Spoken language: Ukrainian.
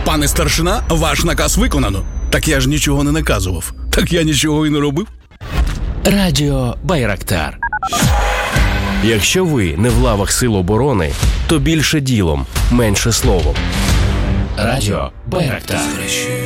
Пане старшина, ваш наказ виконано. Так я ж нічого не наказував. Так я нічого і не робив. Радіо Байрактар. Якщо ви не в лавах Сил оборони, то більше ділом, менше словом. Радіо Байрактар.